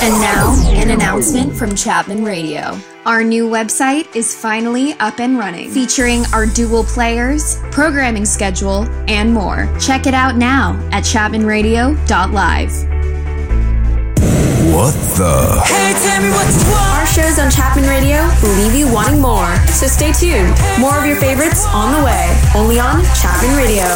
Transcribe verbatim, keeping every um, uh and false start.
And now, an announcement from Chapman Radio. Our new website is finally up and running, featuring our dual players, programming schedule, and more. Check it out now at chapman radio dot live. What the? Hey, tell me what you want. Our shows on Chapman Radio will leave you wanting more. So stay tuned. More of your favorites on the way. Only on Chapman Radio.